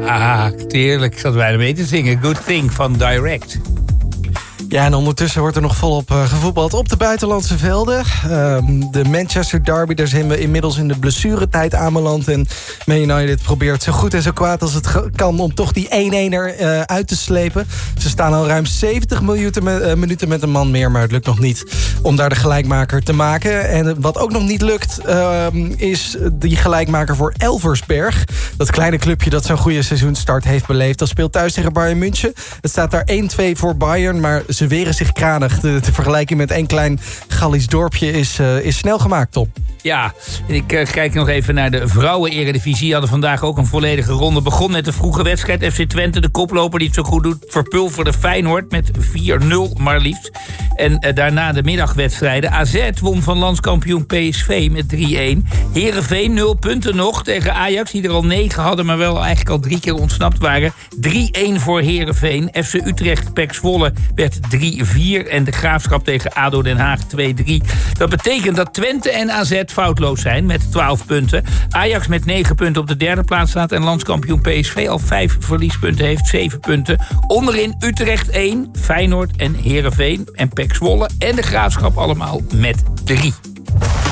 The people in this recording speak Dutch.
Heerlijk. Ik zat bijna mee te zingen. Good Thing van Direct. Ja, en ondertussen wordt er nog volop gevoetbald op de buitenlandse velden. De Manchester Derby, daar zijn we inmiddels in de blessuretijd aanbeland. En Man United probeert zo goed en zo kwaad als het kan om toch die 1-1 uit te slepen. Ze staan al ruim 70 minuten met een man meer, maar het lukt nog niet om daar de gelijkmaker te maken. En wat ook nog niet lukt, is die gelijkmaker voor Elversberg. Dat kleine clubje dat zo'n goede seizoensstart heeft beleefd. Dat speelt thuis tegen Bayern München. Het staat daar 1-2 voor Bayern, maar ze weren zich kranig. De vergelijking met een klein Gallisch dorpje is snel gemaakt, Tom. Ja, ik kijk nog even naar de vrouwen-eredivisie. Hadden vandaag ook een volledige ronde. Begon met de vroege wedstrijd. FC Twente, de koploper die het zo goed doet, verpulverde Feyenoord met 4-0 maar liefst. En daarna de middagwedstrijden. AZ won van landskampioen PSV met 3-1. Heerenveen 0 punten nog tegen Ajax, die er al 9 hadden, maar wel eigenlijk al 3 keer ontsnapt waren. 3-1 voor Heerenveen. FC Utrecht, PEC Zwolle werd 3-4. En de Graafschap tegen ADO Den Haag 2-3. Dat betekent dat Twente en AZ foutloos zijn met 12 punten. Ajax met 9 punten op de derde plaats staat. En landskampioen PSV al 5 verliespunten heeft, 7 punten. Onderin Utrecht 1, Feyenoord en Heerenveen en PEC Zwolle. En de Graafschap allemaal met 3.